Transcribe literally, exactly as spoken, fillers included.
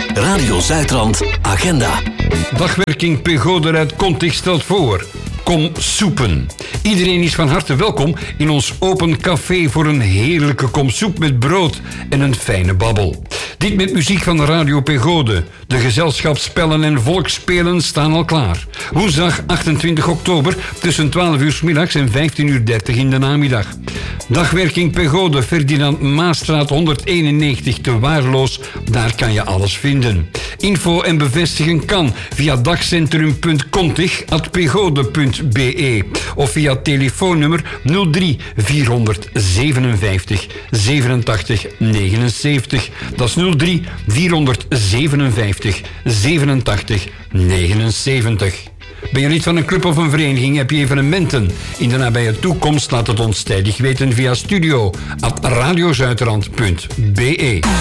Radio Zuidrand Agenda. Dagwerking Pegode uit Contig stelt voor: kom soepen. Iedereen is van harte welkom in ons open café voor een heerlijke kom soep met brood en een fijne babbel. Dit met muziek van Radio Pegode. De gezelschapsspellen en volksspelen staan al klaar. Woensdag achtentwintig oktober tussen twaalf uur 's middags en vijftien uur dertig in de namiddag. Dagwerking Pegode, Ferdinand Maastraat honderdeenennegentig te Waarloos. Daar kan je alles vinden. Info en bevestigen kan via dagcentrum punt contig at pegode punt be of via telefoonnummer nul drie vierhonderdzevenenvijftig zevenentachtig negenenzeventig. Dat is nul drie vierhonderdzevenenvijftig zevenentachtig negenenzeventig. Ben je lid van een club of een vereniging? Heb je evenementen in de nabije toekomst? Laat het ons tijdig weten via studio at radiozuidrand punt be.